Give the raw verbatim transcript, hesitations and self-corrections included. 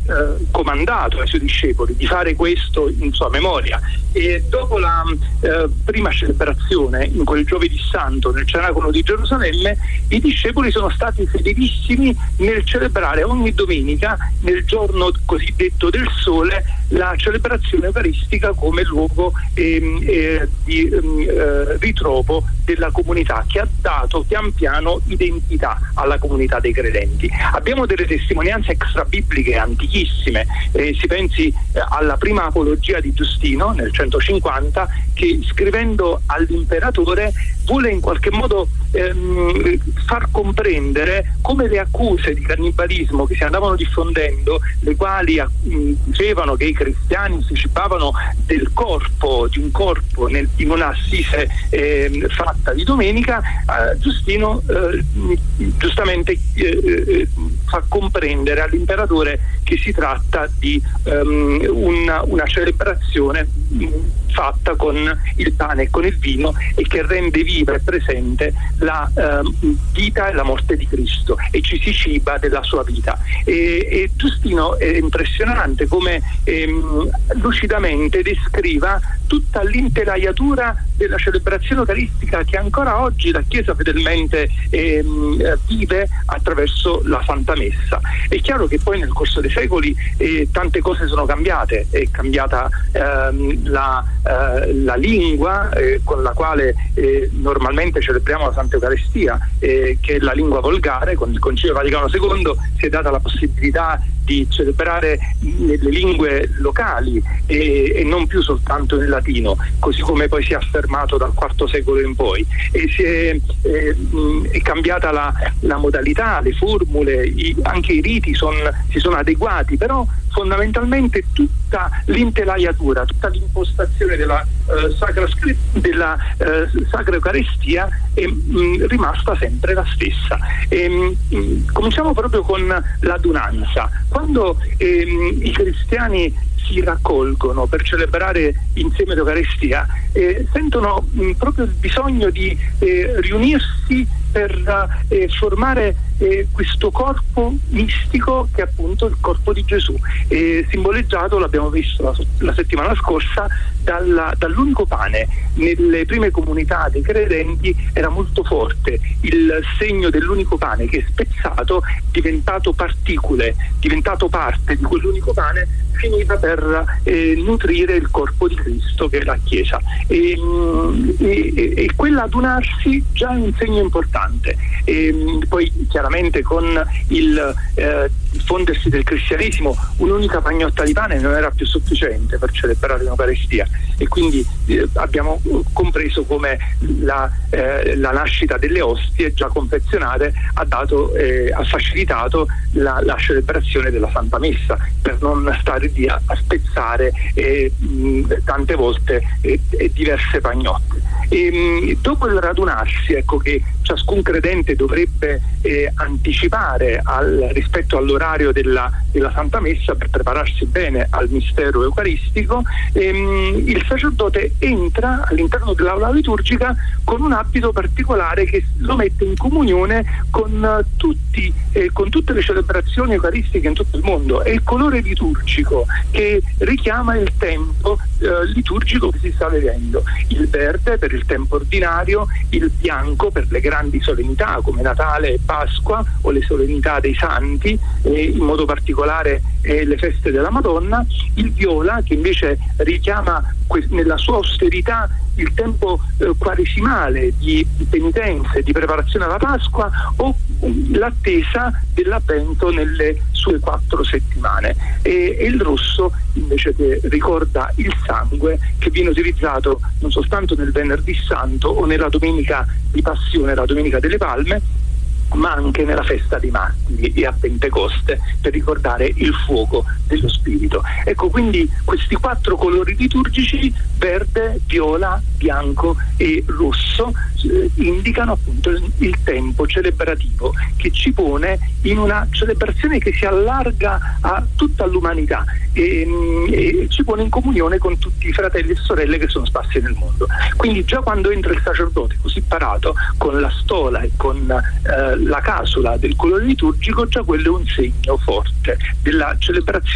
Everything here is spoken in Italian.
eh, comandato ai suoi discepoli di fare questo in sua memoria. E dopo la eh, prima celebrazione, in quel giovedì santo nel cenacolo di Gerusalemme, i discepoli sono stati fedelissimi nel celebrare ogni domenica, nel giorno cosiddetto del sole, la celebrazione eucaristica come luogo ehm, eh, di ehm, eh, ritrovo della comunità, che ha dato pian piano identità alla comunità dei credenti. Abbiamo delle testimonianze extrabibliche antichissime, eh, si pensi eh, alla prima apologia di Giustino nel centocinquanta, che scrivendo all'imperatore vuole in qualche modo ehm, far comprendere come le accuse di cannibalismo che si andavano diffondendo, le quali mh, dicevano che i cristiani si cibavano del corpo, di un corpo nel, in un'assise eh, fatta di domenica, eh, Giustino eh, giustamente eh, fa comprendere all'imperatore che si tratta di um, una, una celebrazione fatta con il pane e con il vino, e che rende viva e presente la uh, vita e la morte di Cristo, e ci si ciba della sua vita. E, e Giustino è impressionante come ehm, lucidamente descriva tutta l'intelaiatura della celebrazione eucaristica che ancora oggi la Chiesa fedelmente ehm, vive attraverso la Santa Messa. È chiaro che poi nel corso dei secoli eh, tante cose sono cambiate, è cambiata ehm, la, eh, la lingua eh, con la quale eh, normalmente celebriamo la Santa Eucaristia, eh, che è la lingua volgare. Con il Concilio Vaticano secondo si è data la possibilità di celebrare nelle lingue locali e, e non più soltanto nel latino, così come poi si è affermato dal quarto secolo in poi, e si è, eh, mh, è cambiata la, la modalità, le formule, i, anche i riti son, si sono adeguati, però fondamentalmente tutta l'intelaiatura, tutta l'impostazione della eh, Sacra Script, della eh, Sacra Eucaristia è mh, rimasta sempre la stessa. E, mh, cominciamo proprio con l'adunanza. Quando ehm, i cristiani si raccolgono per celebrare insieme l'Eucaristia, eh, sentono mh, proprio il bisogno di eh, riunirsi per eh, formare eh, questo corpo mistico che è appunto il corpo di Gesù, eh, simboleggiato, l'abbiamo visto la, la settimana scorsa, dalla, dall'unico pane. Nelle prime comunità dei credenti era molto forte il segno dell'unico pane che, spezzato, diventato particole, diventato parte di quell'unico pane, finiva per eh, nutrire il corpo di Cristo, che è la Chiesa. E, e, e quell'adunarsi già è un segno importante. E, poi chiaramente con il eh, diffondersi del cristianesimo un'unica pagnotta di pane non era più sufficiente per celebrare l'Eucaristia, e quindi eh, abbiamo compreso come la, eh, la nascita delle ostie già confezionate ha dato eh, ha facilitato la, la celebrazione della Santa Messa, per non stare lì a, a spezzare eh, mh, tante volte eh, eh, diverse pagnotte. E, mh, dopo il radunarsi, ecco che ciascun credente dovrebbe eh, anticipare al, rispetto all'orario della, della Santa Messa, per prepararsi bene al mistero eucaristico. Ehm, il sacerdote entra all'interno dell'aula liturgica con un abito particolare che lo mette in comunione con, uh, tutti, eh, con tutte le celebrazioni eucaristiche in tutto il mondo. È il colore liturgico che richiama il tempo uh, liturgico che si sta vivendo: il verde per il tempo ordinario, il bianco per le grandi solennità come Natale e Pasqua, o le solennità dei santi, e in modo particolare eh, le feste della Madonna, il viola che invece richiama que- nella sua austerità il tempo eh, quaresimale di, di penitenza e di preparazione alla Pasqua, o um, l'attesa dell'Avvento nelle sue quattro settimane, e, e il rosso invece che ricorda il sangue, che viene utilizzato non soltanto nel Venerdì Santo o nella Domenica di Passione, la Domenica delle Palme, ma anche nella festa dei martiri e a Pentecoste, per ricordare il fuoco dello Spirito. Ecco, quindi questi quattro colori liturgici, verde, viola, bianco e rosso, eh, indicano appunto il, il tempo celebrativo che ci pone in una celebrazione che si allarga a tutta l'umanità e, e ci pone in comunione con tutti i fratelli e sorelle che sono sparsi nel mondo. Quindi già quando entra il sacerdote così parato, con la stola e con eh, la casula del colore liturgico, già quello è un segno forte della celebrazione